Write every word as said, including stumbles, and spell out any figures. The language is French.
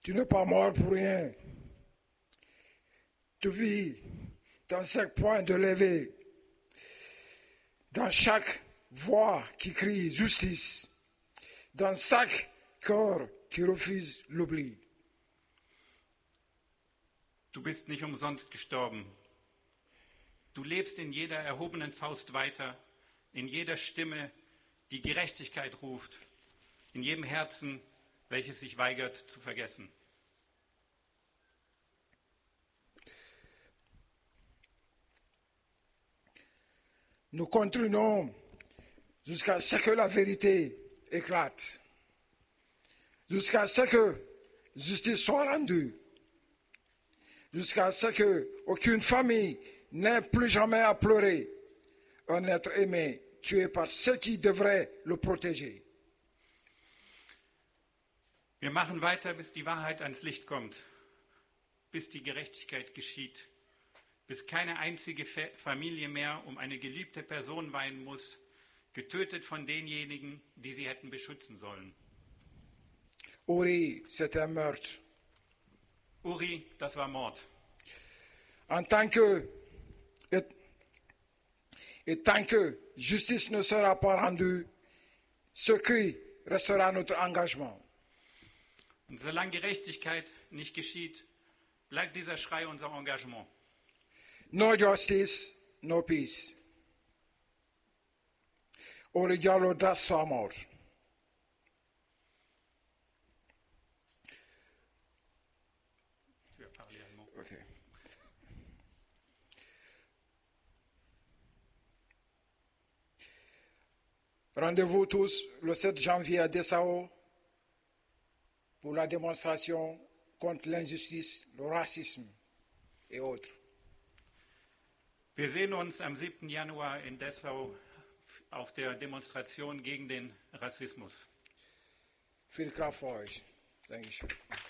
Tu n'es pas mort pour rien. Tu vis dans chaque point de lever, dans chaque voix qui crie justice, dans chaque corps qui refuse l'oubli. Du bist nicht umsonst gestorben. Du lebst in jeder erhobenen Faust weiter, in jeder Stimme, die Gerechtigkeit ruft, in jedem Herzen, welches sich weigert zu vergessen. Nous continuons jusqu'à ce que la vérité éclate, jusqu'à ce que justice soit rendue, jusqu'à ce qu'aucune famille n'ait plus jamais à pleurer un être aimé, tué par ceux qui devraient le protéger. Wir machen weiter, bis die Wahrheit ans Licht kommt, bis die Gerechtigkeit geschieht, bis keine einzige Familie mehr um eine geliebte Person weinen muss, getötet von denjenigen, die sie hätten beschützen sollen. Uri, c'est un meurtre. Uri, das war Mord. En tant que, et, et tant que justice ne sera pas rendue, ce cri restera notre engagement. Und solange Gerechtigkeit nicht geschieht, bleibt dieser Schrei unser Engagement. No justice, no peace. Uri Diallo, das war Mord. Okay. Rendez-vous tous le sept janvier à Dessau pour la démonstration contre l'injustice, le racisme et autres. Wir sehen uns am siebten Januar in Dessau auf der Demonstration gegen den Rassismus. Viel Kraft für euch. Dankeschön.